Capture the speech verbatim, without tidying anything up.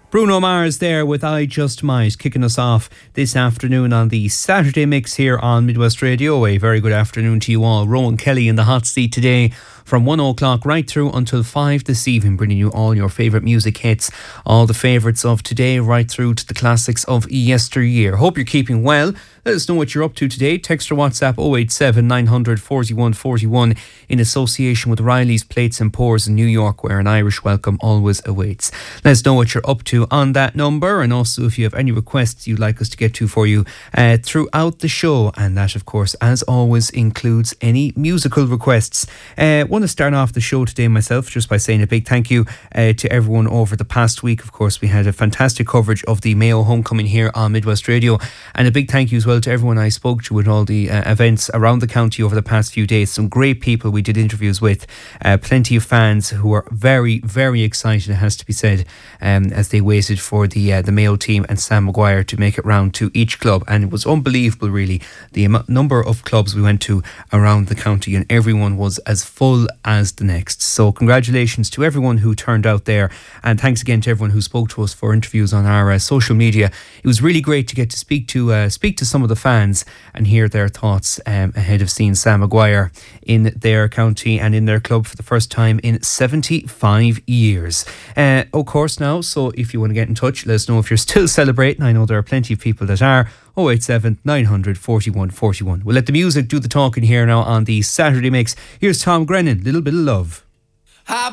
Bruno Mars there with I Just Might, kicking us off this afternoon on the Saturday Mix here on Midwest Radio. A very good afternoon to you all. Rowan Kelly in the hot seat today from one o'clock right through until five this evening, bringing you all your favourite music hits, all the favourites of today right through to the classics of yesteryear. Hope you're keeping well. Let us know what you're up to today. Text or WhatsApp oh eight seven, nine hundred, forty-one forty-one in association with Riley's Plates and Pours in New York, where an Irish welcome always awaits. Let us know what you're up to on that number, and also if you have any requests you'd like us to get to for you uh, throughout the show, and that of course as always includes any musical requests. I uh, want to start off the show today myself just by saying a big thank you uh, to everyone over the past week. Of course we had a fantastic coverage of the Mayo Homecoming here on Midwest Radio, and a big thank you as well to everyone I spoke to at all the uh, events around the county over the past few days. Some great people we did interviews with, uh, plenty of fans who were very very excited, it has to be said, um, as they waited for the uh, the Mayo team and Sam Maguire to make it round to each club. And it was unbelievable really, the am- number of clubs we went to around the county, and everyone was as full as the next. So congratulations to everyone who turned out there, and thanks again to everyone who spoke to us for interviews on our uh, social media. It was really great to get to speak to uh, speak to some of the fans and hear their thoughts um, ahead of seeing Sam Maguire in their county and in their club for the first time in seventy-five years. Uh, of course now, so if you want to get in touch, let us know if you're still celebrating. I know there are plenty of people that are. oh eight seven, nine hundred, forty-one forty-one. We'll let the music do the talking here now on the Saturday Mix. Here's Tom Grennan, Little Bit of Love.